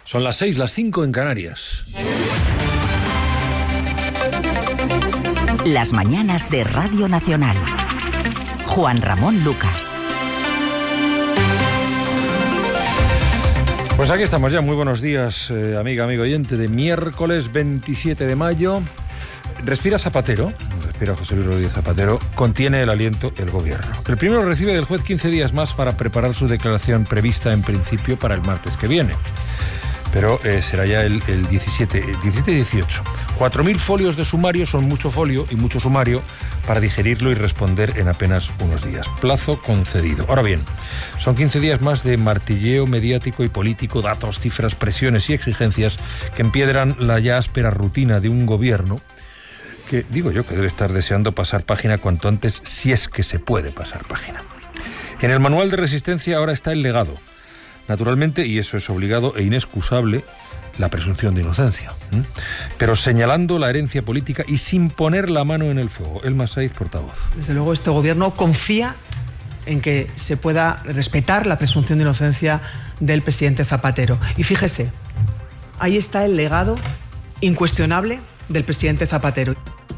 Son las 6, las 5 en Canarias. Las mañanas de Radio Nacional. Juan Ramón Lucas. Pues aquí estamos ya. Muy buenos días, amiga, amigo oyente, de miércoles 27 de mayo. Respira Zapatero, respira José Luis Rodríguez Zapatero, contiene el aliento el gobierno. El primero recibe del juez 15 días más para preparar su declaración prevista en principio para el martes que viene. Pero será ya el 17 y 18. 4.000 folios de sumario son mucho folio y mucho sumario para digerirlo y responder en apenas unos días. Plazo concedido. Ahora bien, son 15 días más de martilleo mediático y político, datos, cifras, presiones y exigencias que empiedran la ya áspera rutina de un gobierno que, digo yo, que debe estar deseando pasar página cuanto antes, si es que se puede pasar página. En el manual de resistencia ahora está el legado. Naturalmente, y eso es obligado e inexcusable, la presunción de inocencia. Pero señalando la herencia política y sin poner la mano en el fuego. Elma Saiz, portavoz. Desde luego, este gobierno confía en que se pueda respetar la presunción de inocencia del presidente Zapatero. Y fíjese, ahí está el legado incuestionable del presidente Zapatero.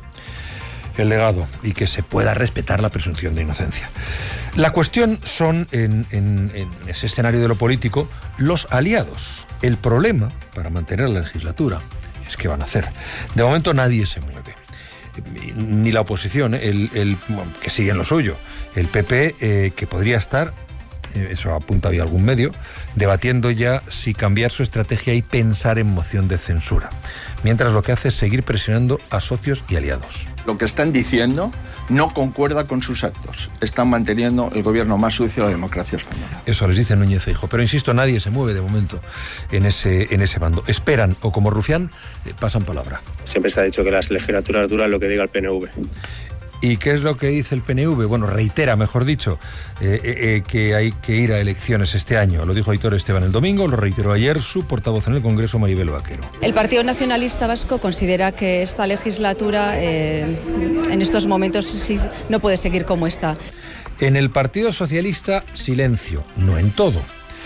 El legado, y que se pueda respetar la presunción de inocencia. La cuestión son, en ese escenario de lo político, los aliados. El problema, para mantener la legislatura, es qué van a hacer. De momento nadie se mueve. Ni la oposición, que sigue en lo suyo. El PP, que podría estar, eso apunta hoy algún medio, debatiendo ya si cambiar su estrategia y pensar en moción de censura. Mientras lo que hace es seguir presionando a socios y aliados. Lo que están diciendo no concuerda con sus actos. Están manteniendo el gobierno más sucio de la democracia española. Eso les dice Núñez Feijóo. Pero insisto, nadie se mueve de momento en ese bando. Esperan, o como Rufián, pasan palabra. Siempre se ha dicho que las legislaturas duran lo que diga el PNV. ¿Y qué es lo que dice el PNV? Bueno, reitera, mejor dicho, que hay que ir a elecciones este año. Lo dijo Aitor Esteban el domingo, lo reiteró ayer su portavoz en el Congreso, Maribel Vaquero. El Partido Nacionalista Vasco considera que esta legislatura, en estos momentos, sí, no puede seguir como está. En el Partido Socialista, silencio, no en todo.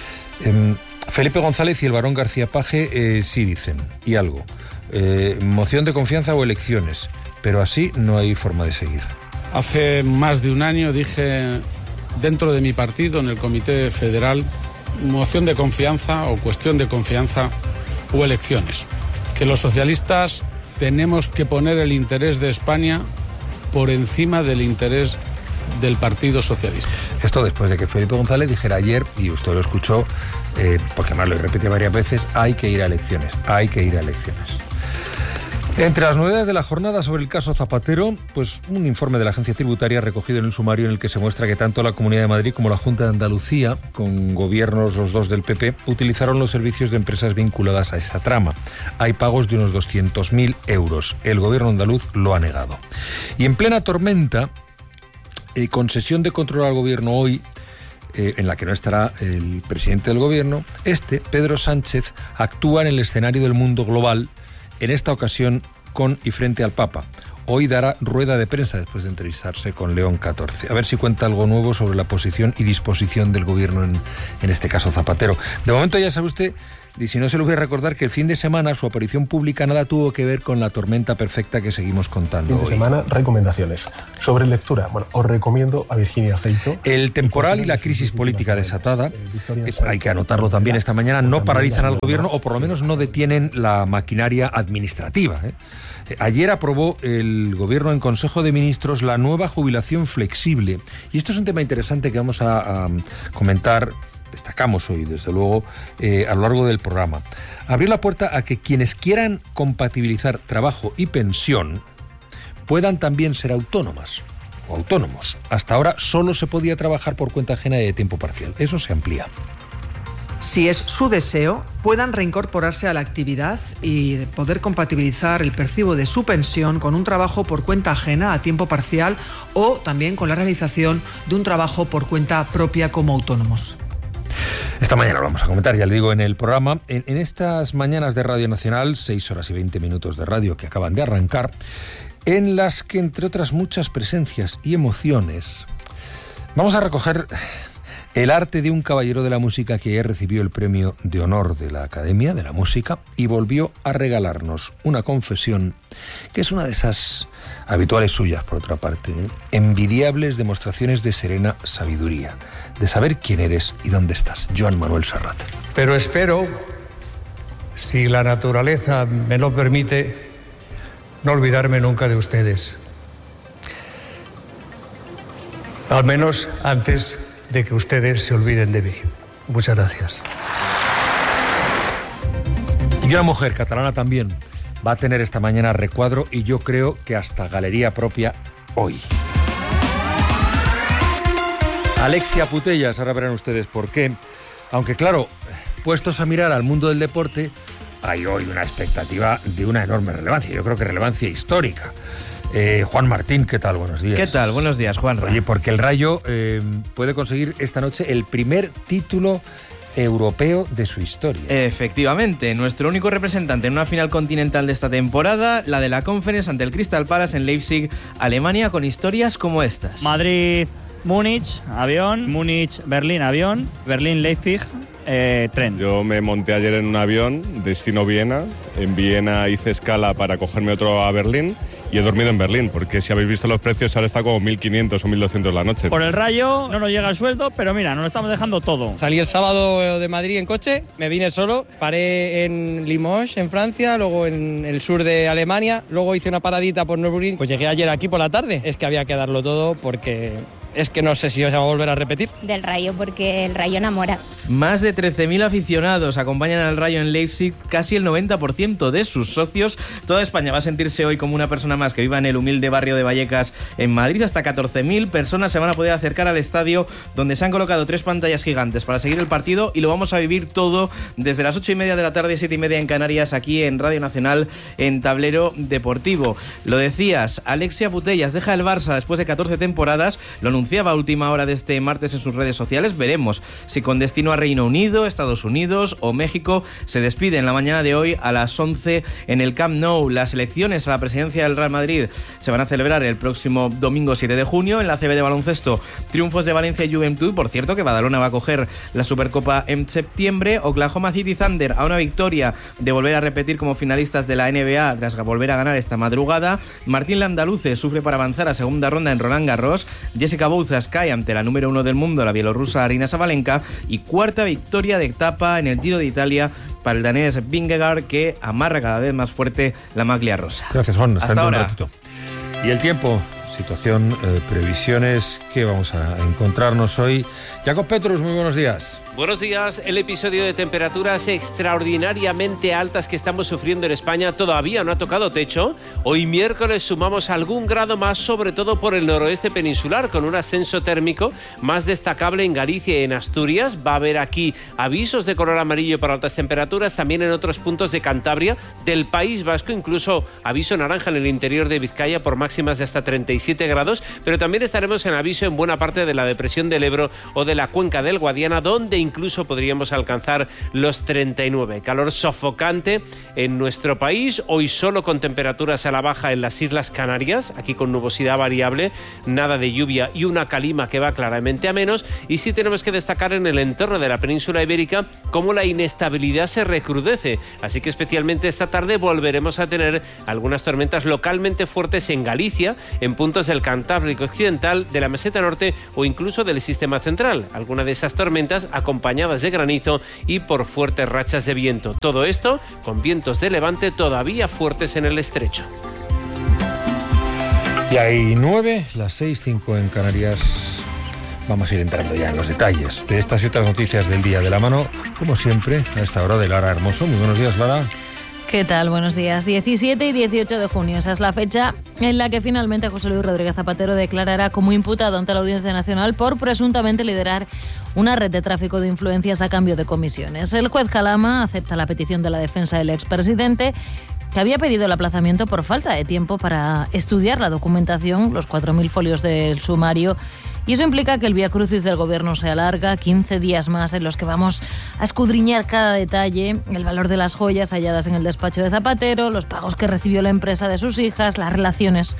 Felipe González y el barón García Page sí dicen, y algo. Moción de confianza o elecciones. Pero así no hay forma de seguir. Hace más de un año dije dentro de mi partido, en el Comité Federal, moción de confianza o cuestión de confianza o elecciones. Que los socialistas tenemos que poner el interés de España por encima del interés del Partido Socialista. Esto después de que Felipe González dijera ayer, y usted lo escuchó, porque además lo repetí varias veces, hay que ir a elecciones, hay que ir a elecciones. Entre las novedades de la jornada sobre el caso Zapatero, pues un informe de la Agencia Tributaria recogido en el sumario en el que se muestra que tanto la Comunidad de Madrid como la Junta de Andalucía, con gobiernos los dos del PP, utilizaron los servicios de empresas vinculadas a esa trama. Hay pagos de unos 200.000 euros. El gobierno andaluz lo ha negado. Y en plena tormenta, con sesión de control al gobierno hoy, en la que no estará el presidente del gobierno, Pedro Sánchez, actúa en el escenario del mundo global, en esta ocasión con y frente al Papa. Hoy dará rueda de prensa después de entrevistarse con León XIV. A ver si cuenta algo nuevo sobre la posición y disposición del gobierno en este caso Zapatero. De momento ya sabe usted, y si no se lo voy a recordar, que el fin de semana su aparición pública nada tuvo que ver con la tormenta perfecta que seguimos contando hoy. Fin de semana, recomendaciones. Sobre lectura, bueno, os recomiendo a Virginia Feito. El temporal y la crisis política desatada, hay que anotarlo también esta mañana, no paralizan al gobierno o por lo menos no detienen la maquinaria administrativa. Ayer aprobó el gobierno en Consejo de Ministros la nueva jubilación flexible. Y esto es un tema interesante que vamos a comentar, destacamos hoy, desde luego, a lo largo del programa. Abrió la puerta a que quienes quieran compatibilizar trabajo y pensión puedan también ser autónomas o autónomos. Hasta ahora solo se podía trabajar por cuenta ajena y de tiempo parcial. Eso se amplía. Si es su deseo, puedan reincorporarse a la actividad y poder compatibilizar el percibo de su pensión con un trabajo por cuenta ajena a tiempo parcial o también con la realización de un trabajo por cuenta propia como autónomos. Esta mañana lo vamos a comentar, ya le digo, en el programa. En estas mañanas de Radio Nacional, 6 horas y 20 minutos de radio que acaban de arrancar, en las que, entre otras muchas presencias y emociones, vamos a recoger El arte de un caballero de la música que ayer recibió el premio de honor de la Academia de la Música y volvió a regalarnos una confesión que es una de esas habituales suyas, por otra parte, envidiables demostraciones de serena sabiduría, de saber quién eres y dónde estás. Joan Manuel Serrat. Pero espero, si la naturaleza me lo permite, no olvidarme nunca de ustedes. Al menos antes de que ustedes se olviden de mí. Muchas gracias. Y una mujer catalana también va a tener esta mañana recuadro y yo creo que hasta galería propia hoy. Alexia Putellas, ahora verán ustedes por qué. Aunque claro, puestos a mirar al mundo del deporte, hay hoy una expectativa de una enorme relevancia, yo creo que relevancia histórica. Juan Martín, ¿qué tal? Buenos días. ¿Qué tal? Buenos días, Juan. Oye, porque el Rayo puede conseguir esta noche el primer título europeo de su historia. Efectivamente, nuestro único representante en una final continental de esta temporada, la de la Conference ante el Crystal Palace en Leipzig, Alemania, con historias como estas. Madrid-Múnich, avión, Múnich-Berlín, avión, Berlín-Leipzig, tren. Yo me monté ayer en un avión, destino Viena. En Viena hice escala para cogerme otro a Berlín y he dormido en Berlín, porque si habéis visto los precios ahora está como 1.500 o 1.200 la noche. Por el Rayo no nos llega el sueldo, pero mira, nos lo estamos dejando todo. Salí el sábado de Madrid en coche, me vine solo, paré en Limoges, en Francia, luego en el sur de Alemania, luego hice una paradita por Nürburgring, pues llegué ayer aquí por la tarde. Es que había que darlo todo porque es que no sé si os va a volver a repetir. Del Rayo, porque el Rayo enamora. Más de 13.000 aficionados acompañan al Rayo en Leipzig, casi el 90% de sus socios. Toda España va a sentirse hoy como una persona más que viva en el humilde barrio de Vallecas en Madrid. Hasta 14.000 personas se van a poder acercar al estadio, donde se han colocado 3 pantallas gigantes para seguir el partido, y lo vamos a vivir todo desde las 8:30 de la tarde, 7:30 en Canarias, aquí en Radio Nacional, en Tablero Deportivo. Lo decías, Alexia Putellas deja el Barça después de 14 temporadas, lo anunciaba a última hora de este martes en sus redes sociales. Veremos si con destino a Reino Unido, Estados Unidos o México. Se despide en la mañana de hoy a las 11 en el Camp Nou. Las elecciones a la presidencia del Real Madrid se van a celebrar el próximo domingo 7 de junio. En la CB de baloncesto, triunfos de Valencia y Juventud. Por cierto, que Badalona va a coger la Supercopa en septiembre. Oklahoma City Thunder a una victoria de volver a repetir como finalistas de la NBA tras volver a ganar esta madrugada. Martín Landaluce sufre para avanzar a segunda ronda en Roland Garros. Jessica Bouzas cae ante la número 1 del mundo, la bielorrusa Aryna Sabalenka. Y cuarta victoria de etapa en el Giro de Italia para el danés Vingegaard, que amarra cada vez más fuerte la maglia rosa. Gracias, Juan. Hasta ahora. Un ratito. Y el tiempo, situación, previsiones, ¿qué vamos a encontrarnos hoy? Jacob Petrus, muy buenos días. Buenos días. El episodio de temperaturas extraordinariamente altas que estamos sufriendo en España todavía no ha tocado techo. Hoy miércoles sumamos algún grado más, sobre todo por el noroeste peninsular, con un ascenso térmico más destacable en Galicia y en Asturias. Va a haber aquí avisos de color amarillo para altas temperaturas, también en otros puntos de Cantabria, del País Vasco, incluso aviso naranja en el interior de Vizcaya por máximas de hasta 37 grados, pero también estaremos en aviso en buena parte de la depresión del Ebro o de la cuenca del Guadiana, donde incluso podríamos alcanzar los 39. Calor sofocante en nuestro país, hoy solo con temperaturas a la baja en las Islas Canarias, aquí con nubosidad variable, nada de lluvia y una calima que va claramente a menos. Y sí tenemos que destacar en el entorno de la península ibérica cómo la inestabilidad se recrudece, así que especialmente esta tarde volveremos a tener algunas tormentas localmente fuertes en Galicia, en puntos del Cantábrico occidental, de la meseta norte o incluso del sistema central. Alguna de esas tormentas acompañadas de granizo y por fuertes rachas de viento. Todo esto con vientos de levante todavía fuertes en el estrecho. Y hay 9, las 6:05 en Canarias. Vamos a ir entrando ya en los detalles de estas y otras noticias del día, de la mano, como siempre, a esta hora, de Lara Hermoso. Muy buenos días, Lara. ¿Qué tal? Buenos días. 17 y 18 de junio. Esa es la fecha en la que finalmente José Luis Rodríguez Zapatero declarará como imputado ante la Audiencia Nacional por presuntamente liderar una red de tráfico de influencias a cambio de comisiones. El juez Calama acepta la petición de la defensa del expresidente, que había pedido el aplazamiento por falta de tiempo para estudiar la documentación, los 4.000 folios del sumario, y eso implica que el viacrucis del gobierno se alarga 15 días más en los que vamos a escudriñar cada detalle, el valor de las joyas halladas en el despacho de Zapatero, los pagos que recibió la empresa de sus hijas, las relaciones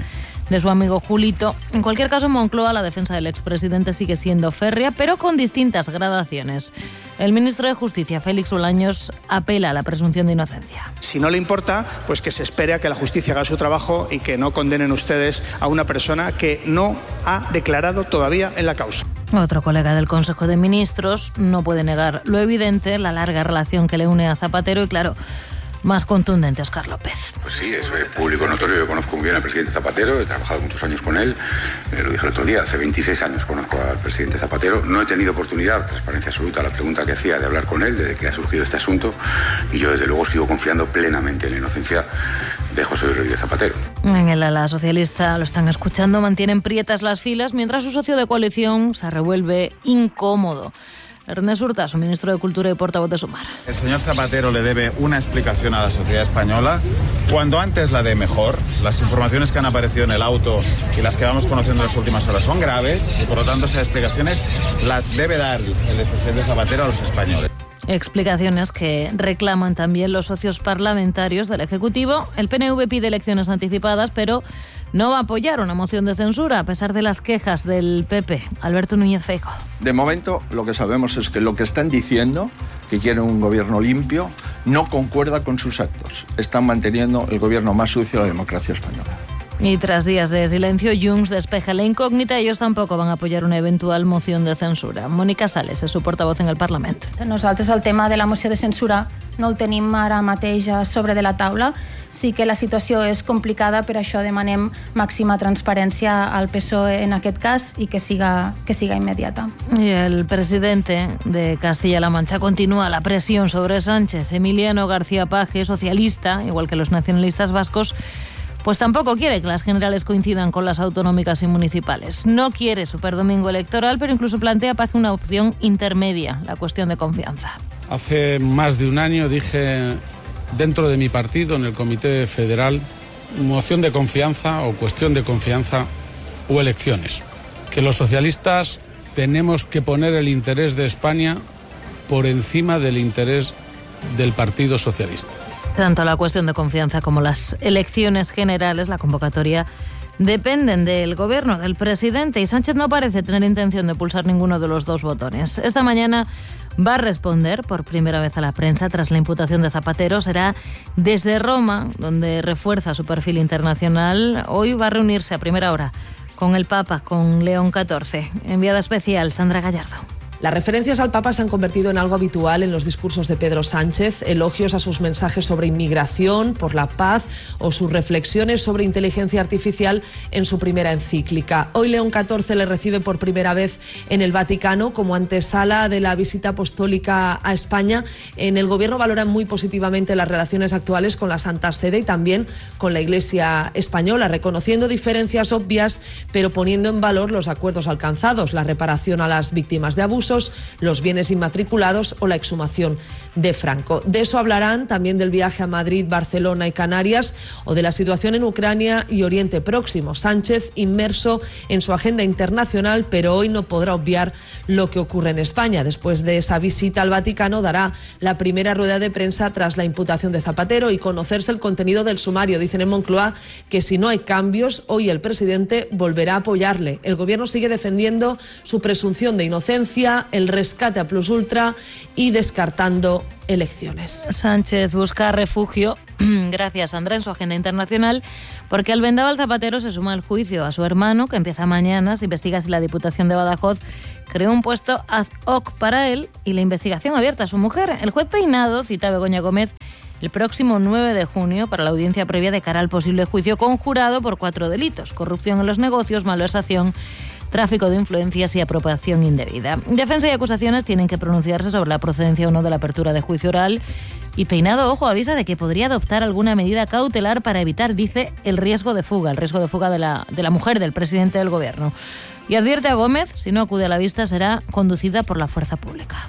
de su amigo Julito. En cualquier caso, en Moncloa la defensa del expresidente sigue siendo férrea, pero con distintas gradaciones. El ministro de Justicia, Félix Bolaños, apela a la presunción de inocencia. Si no le importa, pues que se espere a que la justicia haga su trabajo y que no condenen ustedes a una persona que no ha declarado todavía en la causa. Otro colega del Consejo de Ministros no puede negar lo evidente, la larga relación que le une a Zapatero y, claro, más contundente, Óscar López. Pues sí, es público notorio. Yo conozco muy bien al presidente Zapatero, he trabajado muchos años con él. Lo dije el otro día, hace 26 años conozco al presidente Zapatero. No he tenido oportunidad, transparencia absoluta, la pregunta que hacía de hablar con él desde que ha surgido este asunto. Y yo, desde luego, sigo confiando plenamente en la inocencia de José Luis Rodríguez Zapatero. En el ala socialista, lo están escuchando, mantienen prietas las filas mientras su socio de coalición se revuelve incómodo. Ernest Urtasun, ministro de Cultura y portavoz de Sumar. El señor Zapatero le debe una explicación a la sociedad española, cuando antes la dé mejor. Las informaciones que han aparecido en el auto y las que vamos conociendo en las últimas horas son graves y, por lo tanto, esas explicaciones las debe dar el presidente Zapatero a los españoles. Explicaciones que reclaman también los socios parlamentarios del Ejecutivo. El PNV pide elecciones anticipadas, pero no va a apoyar una moción de censura, a pesar de las quejas del PP. Alberto Núñez Feijóo. De momento, lo que sabemos es que lo que están diciendo, que quieren un gobierno limpio, no concuerda con sus actos. Están manteniendo el gobierno más sucio de la democracia española. Y tras días de silencio, Junts despeja la incógnita. Ellos tampoco van a apoyar una eventual moción de censura. Mónica Sales és su portavoz en el Parlament. Nosaltres el tema de la moció de censura no el tenim ara mateix sobre de la taula. Sí que la situació és complicada, per això demanem màxima transparència al PSOE en aquest cas i que siga immediata. Y el presidente de Castilla-La Mancha continúa la presión sobre Sánchez. Emiliano García Paje, socialista, igual que los nacionalistas vascos, pues tampoco quiere que las generales coincidan con las autonómicas y municipales. No quiere superdomingo electoral, pero incluso plantea Paje una opción intermedia, la cuestión de confianza. Hace más de un año dije dentro de mi partido, en el Comité Federal, moción de confianza o cuestión de confianza o elecciones. Que los socialistas tenemos que poner el interés de España por encima del interés del Partido Socialista. Tanto la cuestión de confianza como las elecciones generales, la convocatoria, dependen del gobierno, del presidente, y Sánchez no parece tener intención de pulsar ninguno de los dos botones. Esta mañana va a responder por primera vez a la prensa tras la imputación de Zapatero. Será desde Roma, donde refuerza su perfil internacional. Hoy va a reunirse a primera hora con el Papa, con León XIV. Enviada especial, Sandra Gallardo. Las referencias al Papa se han convertido en algo habitual en los discursos de Pedro Sánchez, elogios a sus mensajes sobre inmigración, por la paz o sus reflexiones sobre inteligencia artificial en su primera encíclica. Hoy León XIV le recibe por primera vez en el Vaticano como antesala de la visita apostólica a España. En el Gobierno valoran muy positivamente las relaciones actuales con la Santa Sede y también con la Iglesia española, reconociendo diferencias obvias, pero poniendo en valor los acuerdos alcanzados, la reparación a las víctimas de abusos, los bienes inmatriculados o la exhumación de Franco. De eso hablarán también del viaje a Madrid, Barcelona y Canarias o de la situación en Ucrania y Oriente Próximo. Sánchez inmerso en su agenda internacional, pero hoy no podrá obviar lo que ocurre en España. Después de esa visita al Vaticano dará la primera rueda de prensa tras la imputación de Zapatero y conocerse el contenido del sumario. Dicen en Moncloa que si no hay cambios, hoy el presidente volverá a apoyarle. El gobierno sigue defendiendo su presunción de inocencia, el rescate a plus ultra y descartando elecciones. Sánchez busca refugio, gracias Sandra, en su agenda internacional, porque al vendaval Zapatero se suma el juicio a su hermano, que empieza mañana. Se investiga si la Diputación de Badajoz creó un puesto ad hoc para él y la investigación abierta a su mujer. El juez Peinado cita a Begoña Gómez el próximo 9 de junio para la audiencia previa de cara al posible juicio conjurado por 4 delitos: corrupción en los negocios, malversación, tráfico de influencias y apropiación indebida. Defensa y acusaciones tienen que pronunciarse sobre la procedencia o no de la apertura de juicio oral. Y Peinado, ojo, avisa de que podría adoptar alguna medida cautelar para evitar, dice, el riesgo de fuga de la mujer del presidente del gobierno. Y advierte a Gómez, si no acude a la vista, será conducida por la fuerza pública.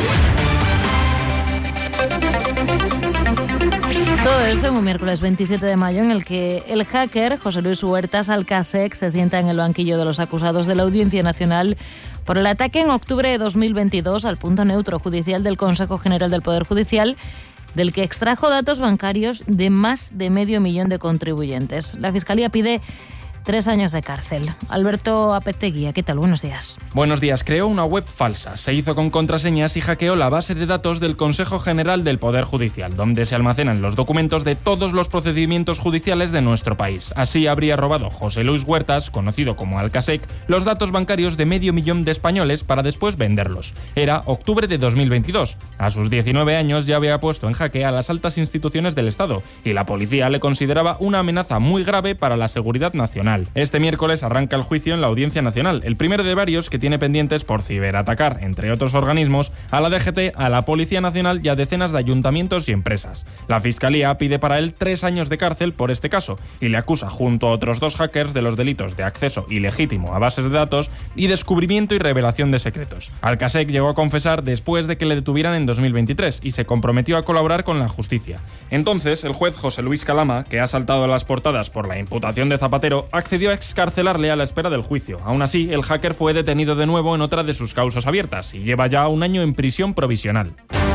Todo esto en un miércoles 27 de mayo en el que el hacker José Luis Huertas Alcasec se sienta en el banquillo de los acusados de la Audiencia Nacional por el ataque en octubre de 2022 al punto neutro judicial del Consejo General del Poder Judicial, del que extrajo datos bancarios de más de 500.000 de contribuyentes. La Fiscalía pide 3 años de cárcel. Alberto Apeteguía, ¿qué tal? Buenos días. Buenos días. Creó una web falsa, se hizo con contraseñas y hackeó la base de datos del Consejo General del Poder Judicial, donde se almacenan los documentos de todos los procedimientos judiciales de nuestro país. Así habría robado José Luis Huertas, conocido como Alcasec, los datos bancarios de 500.000 de españoles para después venderlos. Era octubre de 2022. A sus 19 años ya había puesto en jaque a las altas instituciones del Estado y la policía le consideraba una amenaza muy grave para la seguridad nacional. Este miércoles arranca el juicio en la Audiencia Nacional, el primero de varios que tiene pendientes por ciberatacar, entre otros organismos, a la DGT, a la Policía Nacional y a decenas de ayuntamientos y empresas. La Fiscalía pide para él 3 años de cárcel por este caso y le acusa junto a otros 2 hackers de los delitos de acceso ilegítimo a bases de datos y descubrimiento y revelación de secretos. Alcasec llegó a confesar después de que le detuvieran en 2023 y se comprometió a colaborar con la justicia. Entonces, el juez José Luis Calama, que ha saltado a las portadas por la imputación de Zapatero, accedió a excarcelarle a la espera del juicio. Aún así, el hacker fue detenido de nuevo en otra de sus causas abiertas y lleva ya 1 año en prisión provisional.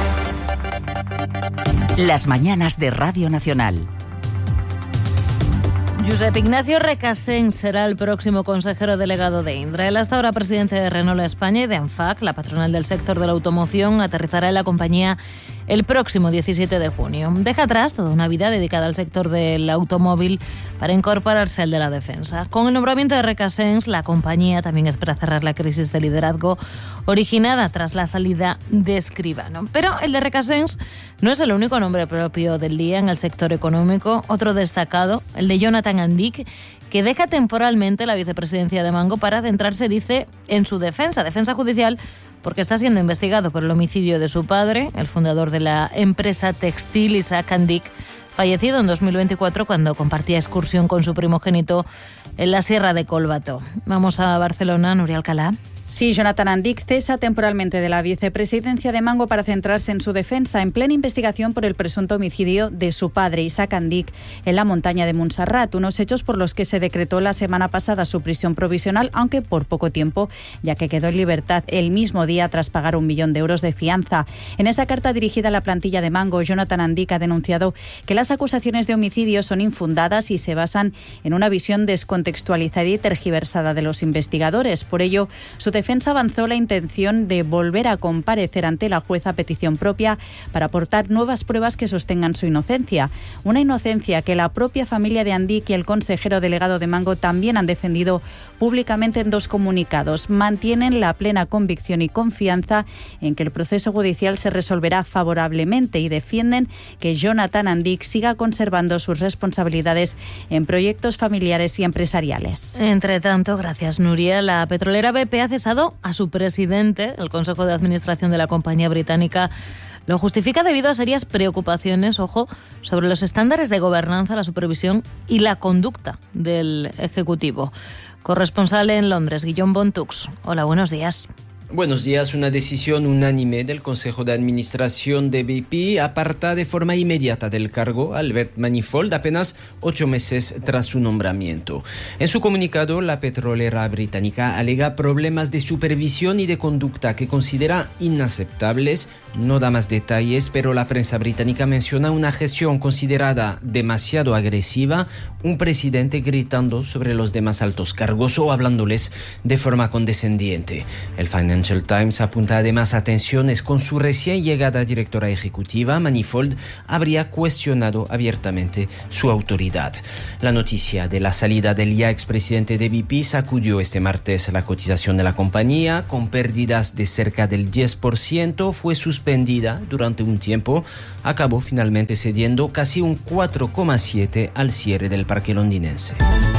Las mañanas de Radio Nacional. Josep Ignacio Recasens será el próximo consejero delegado de Indra. Él, hasta ahora presidente de Renault España y de ANFAC, la patronal del sector de la automoción, aterrizará en la compañía el próximo 17 de junio. Deja atrás toda una vida dedicada al sector del automóvil para incorporarse al de la defensa. Con el nombramiento de Recasens, la compañía también espera cerrar la crisis de liderazgo originada tras la salida de Escribano. Pero el de Recasens no es el único nombre propio del día en el sector económico. Otro destacado, el de Jonathan Andic, que deja temporalmente la vicepresidencia de Mango para centrarse, dice, en su defensa judicial, porque está siendo investigado por el homicidio de su padre, el fundador de la empresa textil Isaac Andic, fallecido en 2024 cuando compartía excursión con su primogénito en la Sierra de Colbato. Vamos a Barcelona, Nuria Alcalá. Sí, Jonathan Andic cesa temporalmente de la vicepresidencia de Mango para centrarse en su defensa, en plena investigación por el presunto homicidio de su padre, Isaac Andic, en la montaña de Montserrat, unos hechos por los que se decretó la semana pasada su prisión provisional, aunque por poco tiempo, ya que quedó en libertad el mismo día tras pagar 1 millón de euros de fianza. En esa carta dirigida a la plantilla de Mango, Jonathan Andic ha denunciado que las acusaciones de homicidio son infundadas y se basan en una visión descontextualizada y tergiversada de los investigadores. Por ello, su defensa avanzó la intención de volver a comparecer ante la jueza a petición propia para aportar nuevas pruebas que sostengan su inocencia. Una inocencia que la propia familia de Andic y el consejero delegado de Mango también han defendido públicamente en 2 comunicados. Mantienen la plena convicción y confianza en que el proceso judicial se resolverá favorablemente y defienden que Jonathan Andic siga conservando sus responsabilidades en proyectos familiares y empresariales. Entre tanto, gracias Nuria, la petrolera BP ha cesado a su presidente. El Consejo de Administración de la compañía británica lo justifica debido a serias preocupaciones, ojo, sobre los estándares de gobernanza, la supervisión y la conducta del Ejecutivo. Corresponsal en Londres, Guillaume Bontux. Hola, buenos días. Buenos días. Una decisión unánime del Consejo de Administración de BP aparta de forma inmediata del cargo a Albert Manifold apenas 8 meses tras su nombramiento. En su comunicado, la petrolera británica alega problemas de supervisión y de conducta que considera inaceptables. No da más detalles, pero la prensa británica menciona una gestión considerada demasiado agresiva, un presidente gritando sobre los demás altos cargos o hablándoles de forma condescendiente. El Financial Times apunta además a tensiones con su recién llegada directora ejecutiva. Manifold habría cuestionado abiertamente su autoridad. La noticia de la salida del ya expresidente de BP sacudió este martes la cotización de la compañía, con pérdidas de cerca del 10%, fue suspendida durante un tiempo, acabó finalmente cediendo casi un 4,7% al cierre del parque londinense.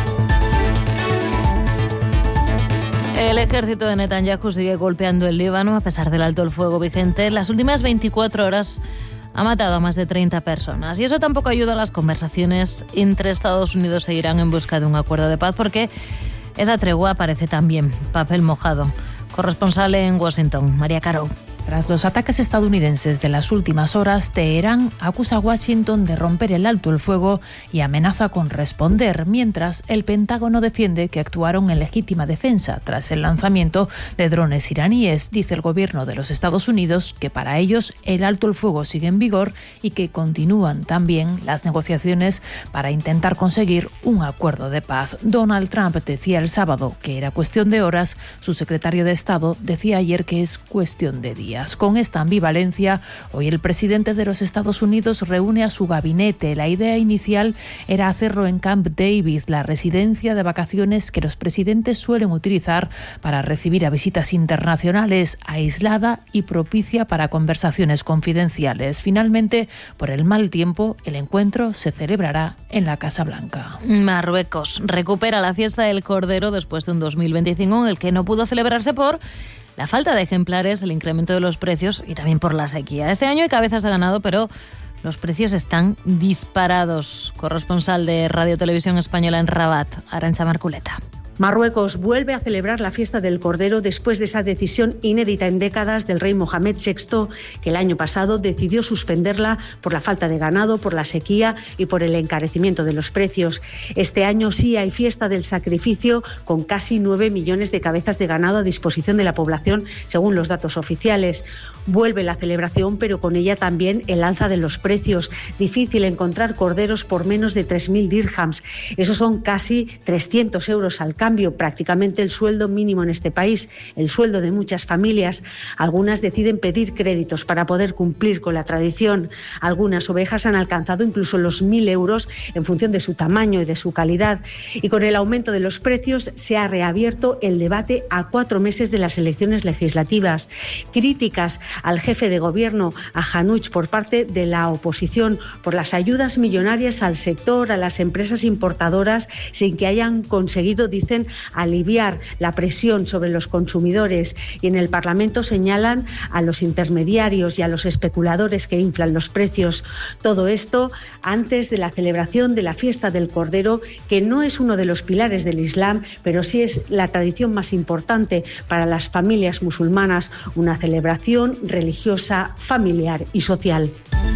El ejército de Netanyahu sigue golpeando el Líbano a pesar del alto el fuego vigente. En las últimas 24 horas ha matado a más de 30 personas. Y eso tampoco ayuda a las conversaciones entre Estados Unidos e Irán en busca de un acuerdo de paz, porque esa tregua parece también papel mojado. Corresponsal en Washington, María Caro. Tras los ataques estadounidenses de las últimas horas, Teherán acusa a Washington de romper el alto el fuego y amenaza con responder, mientras el Pentágono defiende que actuaron en legítima defensa tras el lanzamiento de drones iraníes. Dice el gobierno de los Estados Unidos que para ellos el alto el fuego sigue en vigor y que continúan también las negociaciones para intentar conseguir un acuerdo de paz. Donald Trump decía el sábado que era cuestión de horas. Su secretario de Estado decía ayer que es cuestión de días. Con esta ambivalencia, hoy el presidente de los Estados Unidos reúne a su gabinete. La idea inicial era hacerlo en Camp David, la residencia de vacaciones que los presidentes suelen utilizar para recibir a visitas internacionales, aislada y propicia para conversaciones confidenciales. Finalmente, por el mal tiempo, el encuentro se celebrará en la Casa Blanca. Marruecos recupera la fiesta del Cordero después de un 2025 en el que no pudo celebrarse por la falta de ejemplares, el incremento de los precios y también por la sequía. Este año hay cabezas de ganado, pero los precios están disparados. Corresponsal de Radio Televisión Española en Rabat, Arantxa Marculeta. Marruecos vuelve a celebrar la fiesta del Cordero después de esa decisión inédita en décadas del rey Mohamed VI, que el año pasado decidió suspenderla por la falta de ganado, por la sequía y por el encarecimiento de los precios. Este año sí hay fiesta del sacrificio, con casi 9 millones de cabezas de ganado a disposición de la población, según los datos oficiales. Vuelve la celebración, pero con ella también el alza de los precios. Difícil encontrar corderos por menos de 3.000 dirhams. Esos son casi 300 euros al cambio, prácticamente el sueldo mínimo en este país, el sueldo de muchas familias. Algunas deciden pedir créditos para poder cumplir con la tradición. Algunas ovejas han alcanzado incluso los 1.000 euros en función de su tamaño y de su calidad. Y con el aumento de los precios se ha reabierto el debate a 4 meses de las elecciones legislativas. Críticas al jefe de gobierno, a Hanouch, por parte de la oposición por las ayudas millonarias al sector, a las empresas importadoras, sin que hayan conseguido, dicen, aliviar la presión sobre los consumidores. Y en el Parlamento señalan a los intermediarios y a los especuladores que inflan los precios. Todo esto antes de la celebración de la fiesta del Cordero, que no es uno de los pilares del Islam, pero sí es la tradición más importante para las familias musulmanas, una celebración religiosa, familiar y social.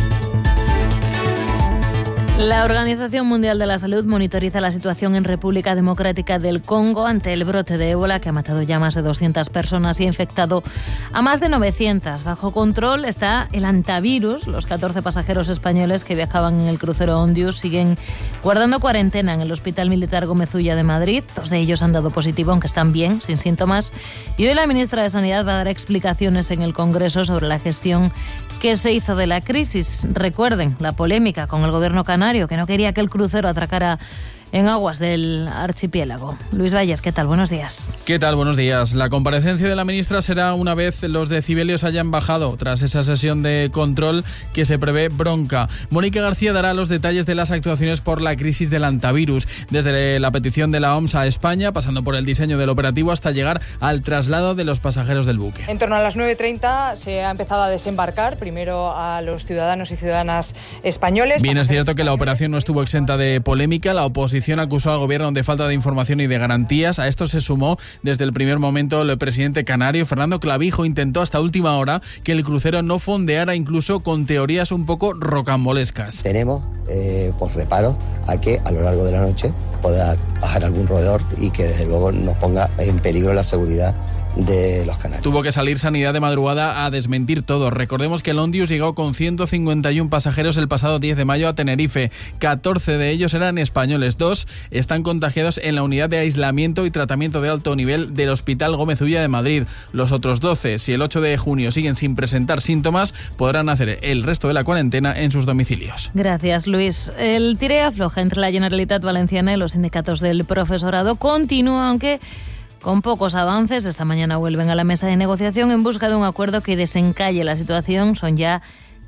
La Organización Mundial de la Salud monitoriza la situación en República Democrática del Congo ante el brote de ébola que ha matado ya más de 200 personas y ha infectado a más de 900. Bajo control está el antivirus. Los 14 pasajeros españoles que viajaban en el crucero Ondius siguen guardando cuarentena en el Hospital Militar Gómez Ulla de Madrid. 2 de ellos han dado positivo, aunque están bien, sin síntomas. Y hoy la ministra de Sanidad va a dar explicaciones en el Congreso sobre la gestión que se hizo de la crisis. Recuerden la polémica con el gobierno canario, que no quería que el crucero atracara en aguas del archipiélago. Luis Valles, ¿qué tal? Buenos días. ¿Qué tal? Buenos días. La comparecencia de la ministra será una vez los decibelios hayan bajado tras esa sesión de control que se prevé bronca. Mónica García dará los detalles de las actuaciones por la crisis del antivirus, desde la petición de la OMS a España, pasando por el diseño del operativo hasta llegar al traslado de los pasajeros del buque. En torno a las 9:30 se ha empezado a desembarcar primero a los ciudadanos y ciudadanas españoles. Bien, es cierto que la operación no estuvo exenta de polémica. La oposición acusó al gobierno de falta de información y de garantías. A esto se sumó desde el primer momento el presidente canario, Fernando Clavijo. Intentó hasta última hora que el crucero no fondeara, incluso con teorías un poco rocambolescas. Tenemos reparo a que a lo largo de la noche pueda bajar algún roedor y que desde luego nos ponga en peligro la seguridad de los canarios. Tuvo que salir Sanidad de madrugada a desmentir todo. Recordemos que el Ondius llegó con 151 pasajeros el pasado 10 de mayo a Tenerife. 14 de ellos eran españoles. 2 están contagiados en la unidad de aislamiento y tratamiento de alto nivel del Hospital Gómez Ulla de Madrid. Los otros 12, si el 8 de junio siguen sin presentar síntomas, podrán hacer el resto de la cuarentena en sus domicilios. Gracias, Luis. El tire afloja entre la Generalitat Valenciana y los sindicatos del profesorado continúa, aunque con pocos avances. Esta mañana vuelven a la mesa de negociación en busca de un acuerdo que desencalle la situación. Son ya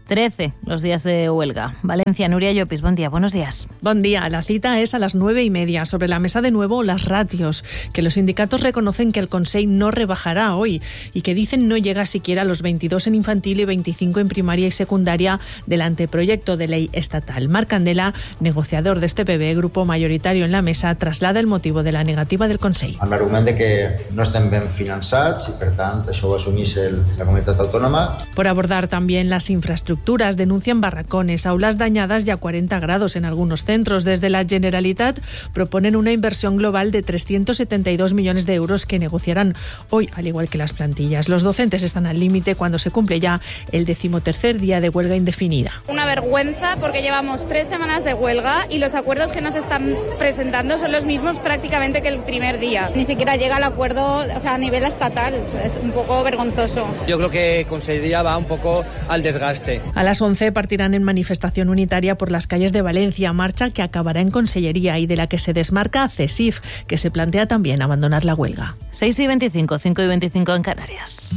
13 los días de huelga. Valencia, Nuria Llopis, buen día, buenos días. Buen día, la cita es a las 9:30. Sobre la mesa de nuevo las ratios, que los sindicatos reconocen que el Consell no rebajará hoy y que dicen no llega siquiera a los 22 en infantil y 25 en primaria y secundaria del anteproyecto de ley estatal. Marc Candela, negociador de este PB, grupo mayoritario en la mesa, traslada el motivo de la negativa del Consell. Amb l'argument de que no estem ben finançats i, per tant, això ho assumís la comunitat autònoma. Por abordar también las infraestructuras, denuncian barracones, aulas dañadas y a 40 grados en algunos centros. Desde la Generalitat proponen una inversión global de 372 millones de euros que negociarán hoy, al igual que las plantillas. Los docentes están al límite cuando se cumple ya el 13º día de huelga indefinida. Una vergüenza porque llevamos 3 semanas de huelga y los acuerdos que nos están presentando son los mismos prácticamente que el primer día. Ni siquiera llega al acuerdo, a nivel estatal. Es un poco vergonzoso. Yo creo que Consellería va un poco al desgaste. A las 11 partirán en manifestación unitaria por las calles de Valencia, marcha que acabará en Consellería y de la que se desmarca CESIF, que se plantea también abandonar la huelga. 6:25, 5:25 en Canarias.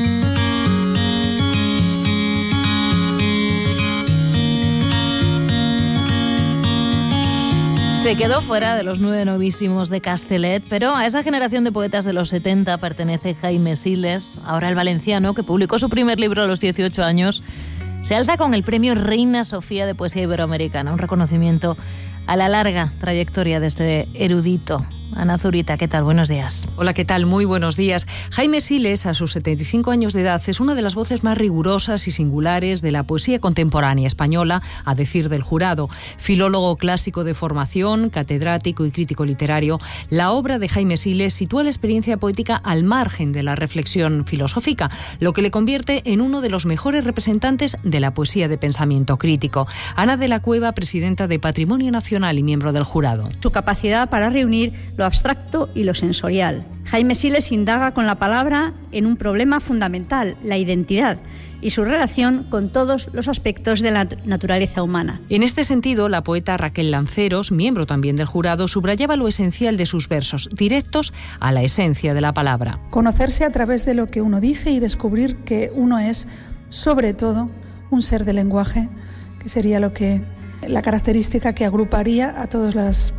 Se quedó fuera de los 9 novísimos de Castellet, pero a esa generación de poetas de los 70 pertenece Jaime Siles, ahora el valenciano, que publicó su primer libro a los 18 años. Se alza con el premio Reina Sofía de Poesía Iberoamericana, un reconocimiento a la larga trayectoria de este erudito. Ana Zurita, ¿qué tal? Buenos días. Hola, ¿qué tal? Muy buenos días. Jaime Siles, a sus 75 años de edad, es una de las voces más rigurosas y singulares de la poesía contemporánea española, a decir del jurado. Filólogo clásico de formación, catedrático y crítico literario, la obra de Jaime Siles sitúa la experiencia poética al margen de la reflexión filosófica, lo que le convierte en uno de los mejores representantes de la poesía de pensamiento crítico. Ana de la Cueva, presidenta de Patrimonio Nacional y miembro del jurado. Su capacidad para reunir lo abstracto y lo sensorial. Jaime Siles indaga con la palabra en un problema fundamental, la identidad, y su relación con todos los aspectos de la naturaleza humana. En este sentido, la poeta Raquel Lanceros, miembro también del jurado, subrayaba lo esencial de sus versos, directos a la esencia de la palabra. Conocerse a través de lo que uno dice y descubrir que uno es, sobre todo, un ser de lenguaje, que sería la característica que agruparía a todos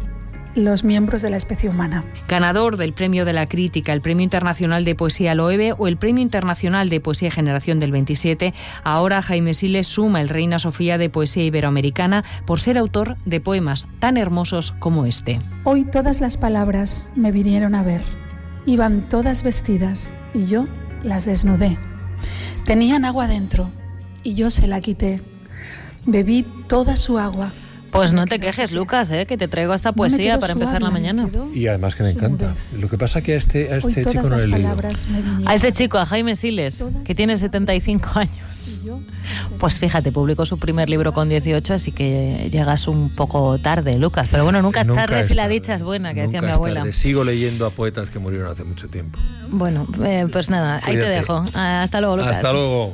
los miembros de la especie humana. Ganador del Premio de la Crítica, el Premio Internacional de Poesía Loewe o el Premio Internacional de Poesía Generación del 27, ahora Jaime Siles suma el Reina Sofía de Poesía Iberoamericana por ser autor de poemas tan hermosos como este. Hoy todas las palabras me vinieron a ver, iban todas vestidas y yo las desnudé. Tenían agua dentro y yo se la quité. Bebí toda su agua. Pues no te quejes, Lucas, que te traigo esta poesía para empezar la mañana. Y además que me encanta. Lo que pasa es que a este chico no le he leído. A este chico, a Jaime Siles, que tiene 75 años. Pues fíjate, publicó su primer libro con 18, así que llegas un poco tarde, Lucas. Pero bueno, nunca es tarde si la dicha es buena, que decía mi abuela. Tarde. Sigo leyendo a poetas que murieron hace mucho tiempo. Bueno, pues nada, ahí te dejo. Hasta luego, Lucas. Hasta luego.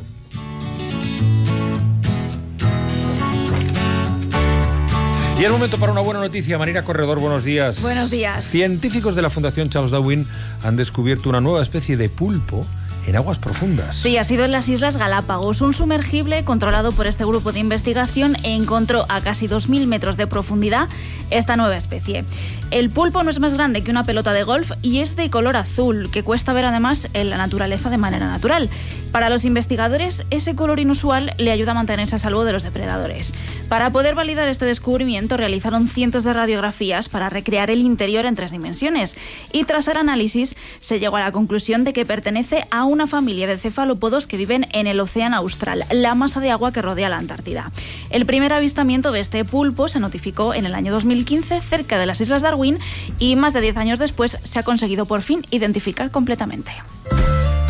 Y el momento para una buena noticia. Marina Corredor, buenos días. Buenos días. Científicos de la Fundación Charles Darwin han descubierto una nueva especie de pulpo en aguas profundas. Sí, ha sido en las Islas Galápagos. Un sumergible controlado por este grupo de investigación encontró a casi 2.000 metros de profundidad esta nueva especie. El pulpo no es más grande que una pelota de golf y es de color azul, que cuesta ver además en la naturaleza de manera natural. Para los investigadores, ese color inusual le ayuda a mantenerse a salvo de los depredadores. Para poder validar este descubrimiento, realizaron cientos de radiografías para recrear el interior en 3 dimensiones. Y tras el análisis, se llegó a la conclusión de que pertenece a una familia de cefalópodos que viven en el Océano Austral, la masa de agua que rodea la Antártida. El primer avistamiento de este pulpo se notificó en el año 2015 cerca de las Islas Darwin y más de 10 años después se ha conseguido por fin identificar completamente.